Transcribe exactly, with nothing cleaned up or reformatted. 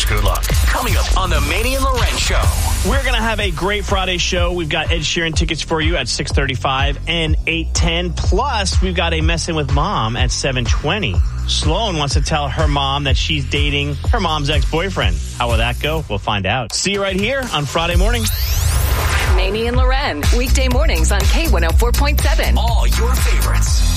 Wish good luck. Coming up on the Manny and Loren Show. We're going to have a great Friday show. We've got Ed Sheeran tickets for you at six thirty-five and eight ten. Plus, we've got a Messin' with Mom at seven twenty. Sloan wants to tell her mom that she's dating her mom's ex-boyfriend. How will that go? We'll find out. See you right here on Friday morning. Manny and Loren, weekday mornings on K one oh four point seven. All your favorites.